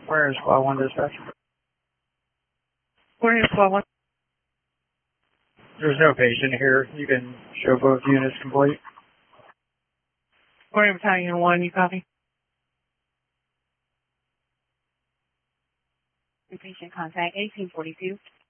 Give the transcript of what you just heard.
Where is Squad 1 dispatch? Where is Squad 1? There's no patient here. You can show both units complete. Warrior Battalion 1, you copy? Patient contact 1842.